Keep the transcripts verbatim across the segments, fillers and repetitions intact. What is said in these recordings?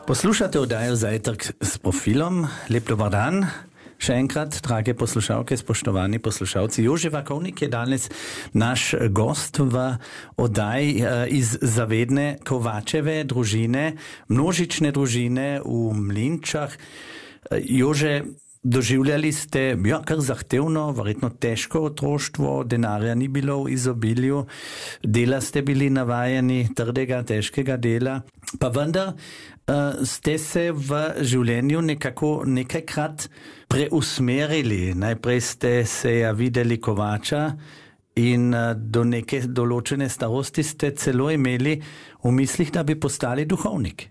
Poslušate oddajo Zajtrk s profilom. Lep dober dan. Še enkrat, drage poslušalke, spoštovani poslušalci. Jože Vakovnik je danes naš gost v oddaji iz zavedne Kovačeve družine, množične družine v Mlinčah. Jože, doživljali ste ja, kar zahtevno, verjetno težko otroštvo, denarja ni bilo v izobilju, dela ste bili navajeni, trdega, težkega dela, pa vendar uh, ste se v življenju nekako nekajkrat preusmerili. Najprej ste se ja videli Kovača in uh, do neke določene starosti ste celo imeli v mislih, da bi postali duhovnik.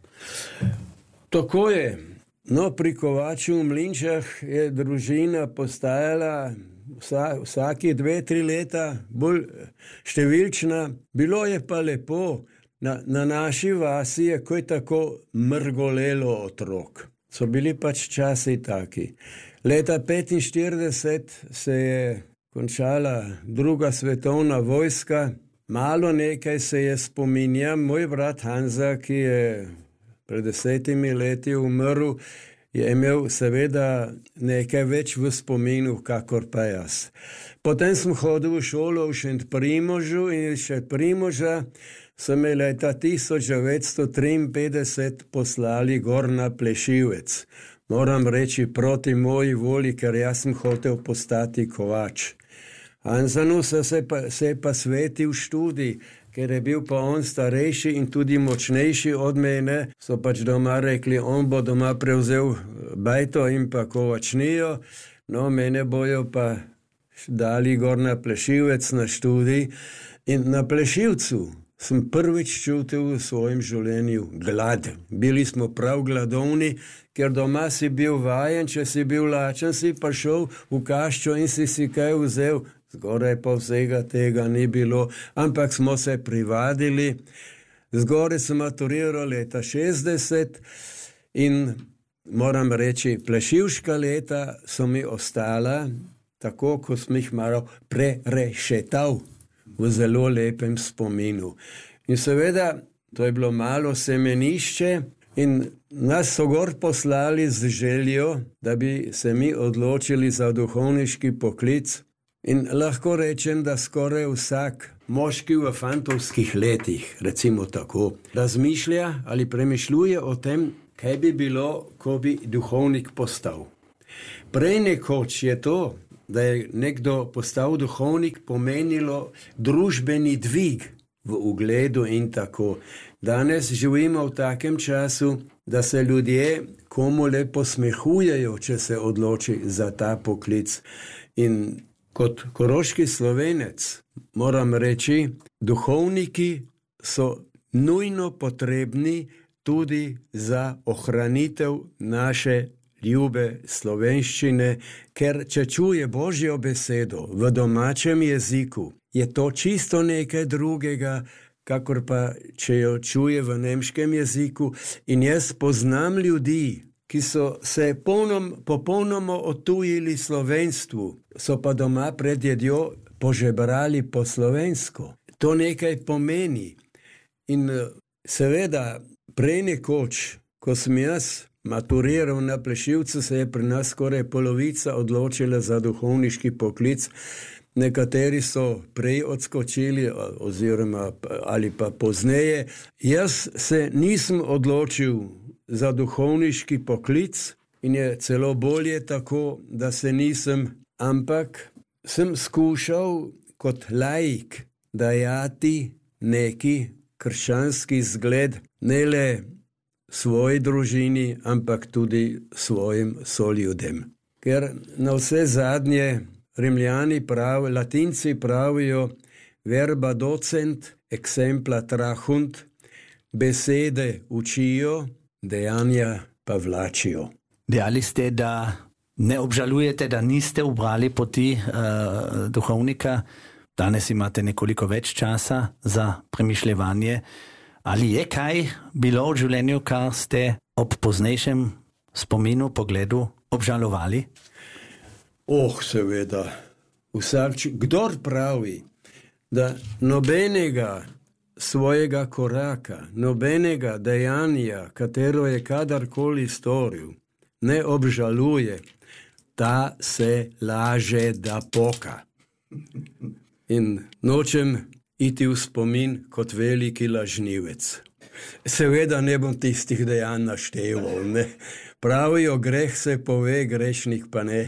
Tako je. No, pri Kovaču v Mlinčah je družina postajala vsa, vsaki dve, tri leta bolj številčna. Bilo je pa lepo. Na, na naši vasi je kaj tako mrgolelo otrok. So bili pač časi taki. Leta petinštirideset se je končala druga svetovna vojska. Malo nekaj se je spominjam. Moj brat Hanza, ki je pred desetimi leti umrl, je imel seveda nekaj več v spominu, kakor pa jaz. Potem sem hodil v šolo v Šentprimožu in iz Šentprimoža so me leta tisoč devetsto triinpetdeset poslali gor na Plešivec. Moram reči proti moji voli, ker jaz sem hotel postati Kovač. Hanzanu se, se, pa, se pa svetil študij, ker je bil pa on starejši in tudi močnejši od mene, so pač doma rekli, on bo doma prevzel bajto in pa Kovačnijo, no mene bojo pa dali gor na Plešivec na študij in na Plešivcu sem prvič čutil v svojem življenju glad. Bili smo prav gladovni, ker doma si bil vajen, če si bil lačen, si pa šel v kaščo in si si kaj vzel. Zgoraj pa vsega tega ni bilo, ampak smo se privadili. Zgoraj sem maturiral leta šestdeset in moram reči, plešivška leta so mi ostala, tako ko sem jih malo prerešetal v zelo lepem spominu. In seveda, to je bilo malo semenišče in nas so gor poslali z željo, da bi se mi odločili za duhovniški poklic. In lahko rečem, da skoraj vsak moški v fantovskih letih, recimo tako, razmišlja ali premišljuje o tem, kaj bi bilo, ko bi duhovnik postal. Prej nekoč je to, da je nekdo postal duhovnik, pomenilo družbeni dvig v ugledu in tako. Danes živimo v takem času, da se ljudje komu le posmehujejo, če se odloči za ta poklic. In kot koroški Slovenec moram reči, duhovniki so nujno potrebni tudi za ohranitev naše ljube slovenščine, ker če čuje Božjo besedo v domačem jeziku, je to čisto nekaj drugega, kakor pa če jo čuje v nemškem jeziku. In jaz poznam ljudi, ki so se polnom, popolnoma otujili slovenstvu, so pa doma pred jedjo požebrali po slovensko. To nekaj pomeni. In seveda, prej nekoč, ko sem jaz maturiral na Plešivcu, se je pri nas skoraj polovica odločila za duhovniški poklic. Nekateri so prej odskočili oziroma ali pa pozneje. Jaz se nisem odločil za duhovniški poklic in je celo bolje tako, da se nisem, ampak sem skušal kot laik dajati neki krščanski zgled, ne le svoji družini, ampak tudi svojim soljudem. Ker na vse zadnje Rimljani pravijo, Latinci pravijo verba docent, exempla trahunt, besede učijo, dejanja pa vlačijo. Dejali ste, da ne obžalujete, da niste ubrali poti uh, duhovnika. Danes imate nekoliko več časa za premišljevanje. Ali je kaj bilo v življenju, kar ste ob poznejšem spominu, pogledu obžalovali? Oh, seveda. Vsak, kdor pravi, da nobenega svojega koraka, nobenega dejanja, katero je kadarkoli storil, ne obžaluje, ta se laže da poka. In nočem iti v spomin kot veliki lažnivec. Seveda ne bom tistih dejanj našteval, ne. Pravijo, greh se pove, grešnik pa ne.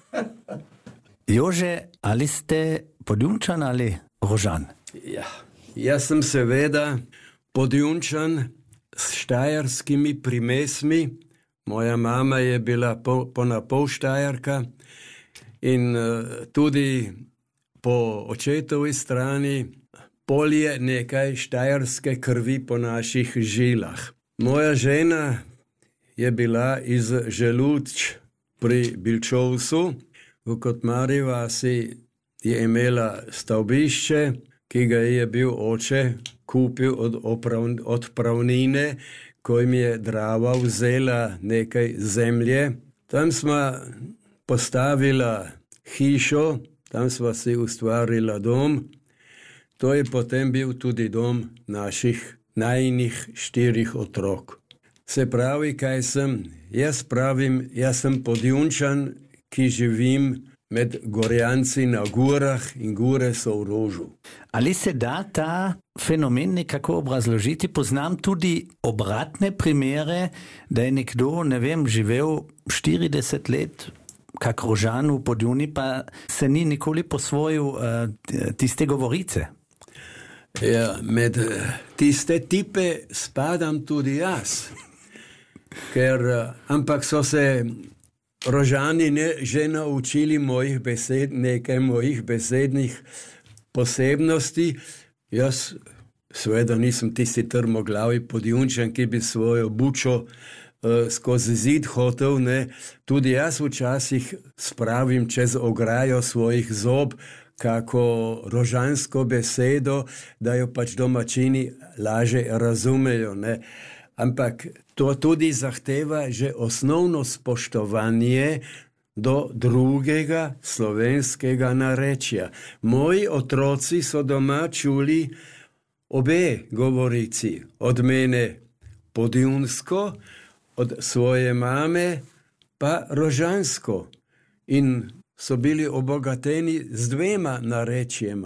Jože, ali ste Podjunčan ali Rožan? Ja, jaz sem seveda Podjunčan s štajerskimi primesmi. Moja mama je bila po, po napol Štajerka in uh, tudi po očetovi strani polje nekaj štajerske krvi po naših žilah. Moja žena je bila iz Želudč pri Bilčovcu, v Kotmari vasi je imela stavbišče, ki ga je bil oče kupil od odpravnine, ko jim je Drava vzela nekaj zemlje. Tam smo postavila hišo, tam smo si ustvarila dom. To je potem bil tudi dom naših najinih štirih otrok. Se pravi, kaj sem? Jaz pravim, jaz sem Podjunčan, ki živim med Gorjanci na Gurah in Gure so v Rožu. Ali se da ta fenomen nekako obrazložiti? Poznam tudi obratne primere, da je nekdo, ne vem, živel štirideset let kak Rožan v Podjuni, pa se ni nikoli posvojil uh, tiste govorice. Ja, med tiste tipe spadam tudi jaz. Ker, ampak so se Rožani ne, že naučili mojih besed, nekaj mojih besednih posebnosti. Jaz seveda nisem tisti trmoglavi Podjunčan, ki bi svojo bučo uh, skozi zid hotel, ne. Tudi jaz včasih spravim čez ograjo svojih zob kako rožansko besedo, da jo pač domačini laže razumejo, ne. Ampak to tudi zahteva že osnovno spoštovanje do drugega slovenskega narečja. Moji otroci so doma čuli obe govorici. Od mene podjunsko, od svoje mame pa rožansko. In so bili obogateni z dvema narečjema.